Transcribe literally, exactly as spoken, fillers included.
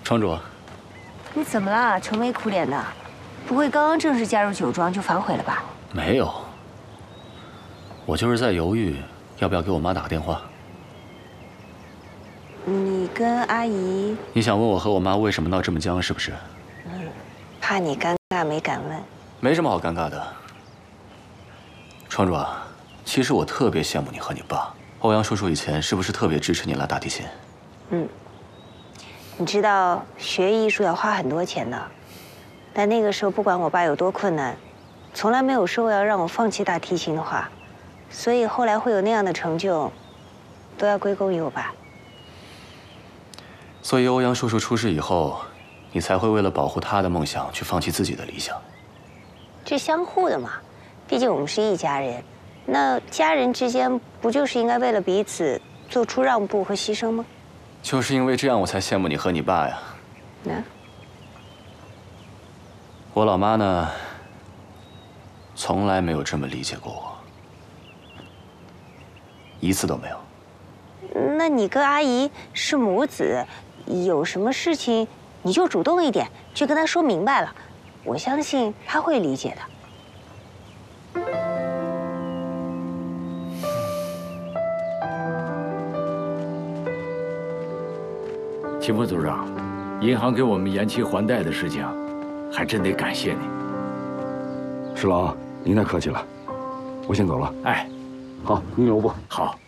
庄主， 你怎么了？愁眉苦脸的，不会刚刚正式加入酒庄就反悔了吧？ 没有，我就是在犹豫，要不要给我妈打个电话。 你跟阿姨…… 你想问我和我妈为什么闹这么僵，是不是？ 嗯，怕你尴尬没敢问。 没什么好尴尬的。庄主啊，其实我特别羡慕你和你爸。欧阳叔叔以前是不是特别支持你拉大提琴？ 嗯。你知道学艺术要花很多钱的，但那个时候不管我爸有多困难，从来没有说过要让我放弃大提琴的话，所以后来会有那样的成就，都要归功于我爸。 所以欧阳叔叔出事以后，你才会为了保护他的梦想去放弃自己的理想。 这相互的嘛，毕竟我们是一家人，那家人之间不就是应该为了彼此做出让步和牺牲吗？ 就是因为这样，我才羡慕你和你爸呀。 那， 我老妈呢，从来没有这么理解过我，一次都没有。 那你跟阿姨是母子，有什么事情你就主动一点，去跟她说明白了，我相信她会理解的。 秦副组长，银行给我们延期还贷的事情，还真得感谢你。 石老，您太客气了，我先走了。 哎， 好，您留步。 好。